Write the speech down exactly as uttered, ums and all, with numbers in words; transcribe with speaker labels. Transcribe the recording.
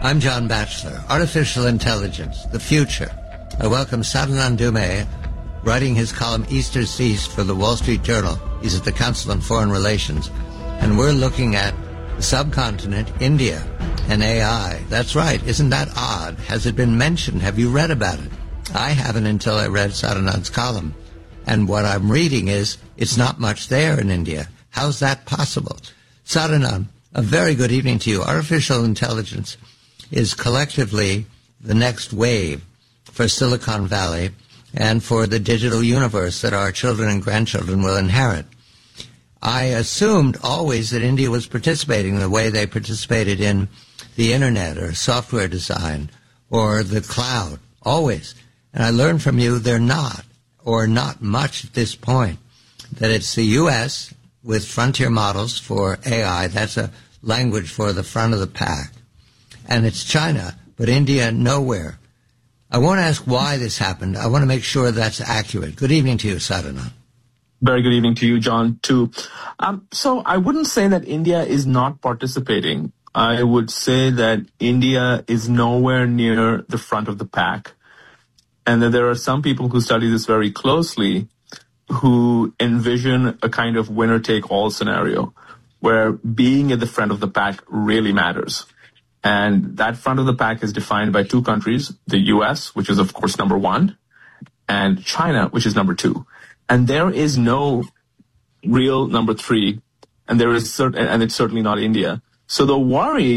Speaker 1: I'm John Batchelor. Artificial Intelligence, the Future. I welcome Sadanand Dhume, writing his column East is East for the Wall Street Journal. He's at the Council on Foreign Relations. And we're looking at the subcontinent, India, and A I. That's right. Isn't that odd? Has it been mentioned? Have you read about it? I haven't until I read Sadanand's column. And what I'm reading is it's not much there in India. How's that possible? Sadanand, a very good evening to you. Artificial intelligence is collectively the next wave for Silicon Valley and for the digital universe that our children and grandchildren will inherit. I assumed always that India was participating the way they participated in the internet or software design or the cloud, always. And I learned from you they're not, or not much at this point, that it's the U S with frontier models for A I, that's a language for the front of the pack, and it's China, but India nowhere. I want to ask why this happened. I want to make sure that's accurate. Good evening to you, Sadanand.
Speaker 2: Very good evening to you, John, too. Um, so I wouldn't say that India is not participating. I would say that India is nowhere near the front of the pack, and that there are some people who study this very closely who envision a kind of winner-take-all scenario where being at the front of the pack really matters. And that front of the pack is defined by two countries, the U S, which is, of course, number one, and China, which is number two. And there is no real number three, and there is cert- and it's certainly not India. So the worry